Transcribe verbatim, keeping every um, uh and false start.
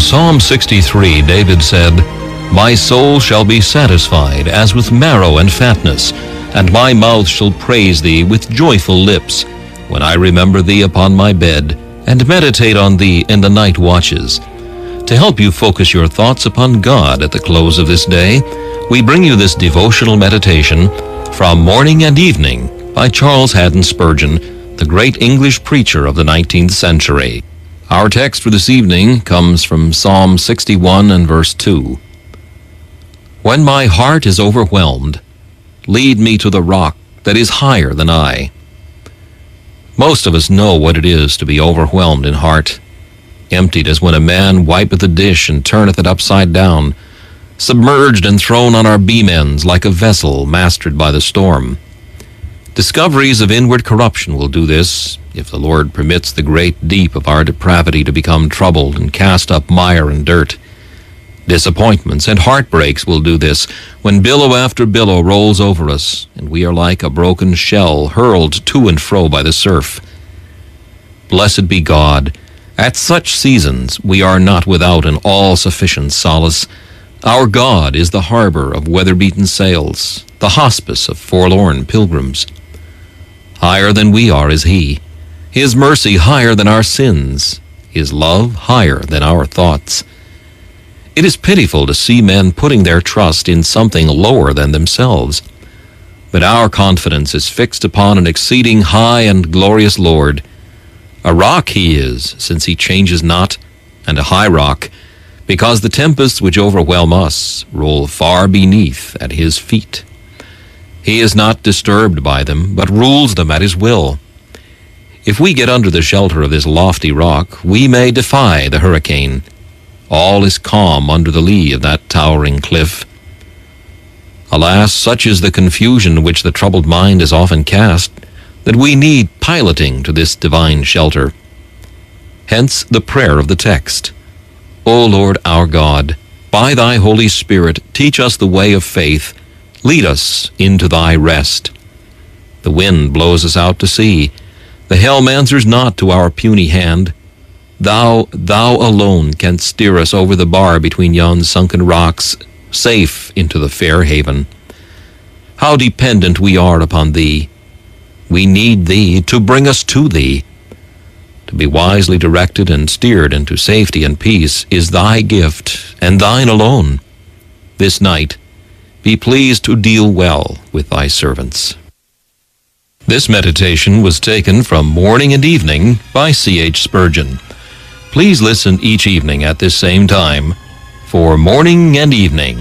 Psalm sixty-three, David said, "My soul shall be satisfied as with marrow and fatness, and my mouth shall praise thee with joyful lips, when I remember thee upon my bed, and meditate on thee in the night watches." To help you focus your thoughts upon God at the close of this day, we bring you this devotional meditation from Morning and Evening by Charles Haddon Spurgeon, the great English preacher of the nineteenth century. Our text for this evening comes from Psalm sixty-one and verse two. "When my heart is overwhelmed, lead me to the rock that is higher than I." Most of us know what it is to be overwhelmed in heart, emptied as when a man wipeth a dish and turneth it upside down, submerged and thrown on our beam ends like a vessel mastered by the storm. Discoveries of inward corruption will do this, if the Lord permits the great deep of our depravity to become troubled and cast up mire and dirt. Disappointments and heartbreaks will do this, when billow after billow rolls over us, and we are like a broken shell hurled to and fro by the surf. Blessed be God, at such seasons we are not without an all-sufficient solace. Our God is the harbor of weather-beaten sails, the hospice of forlorn pilgrims. Higher than we are is He, His mercy higher than our sins, His love higher than our thoughts. It is pitiful to see men putting their trust in something lower than themselves. But our confidence is fixed upon an exceeding high and glorious Lord. A rock He is, since He changes not, and a high rock, because the tempests which overwhelm us roll far beneath at His feet. He is not disturbed by them, but rules them at His will. If we get under the shelter of this lofty rock, we may defy the hurricane. All is calm under the lee of that towering cliff. Alas, such is the confusion in which the troubled mind is often cast, that we need piloting to this divine shelter. Hence the prayer of the text. O Lord our God, by Thy Holy Spirit teach us the way of faith, lead us into Thy rest. The wind blows us out to sea, the helm answers not to our puny hand. Thou, Thou alone canst steer us over the bar between yon sunken rocks, safe into the fair haven. How dependent we are upon Thee! We need Thee to bring us to Thee. To be wisely directed and steered into safety and peace is Thy gift, and Thine alone. This night, be pleased to deal well with Thy servants. This meditation was taken from Morning and Evening by C H Spurgeon. Please listen each evening at this same time for Morning and Evening.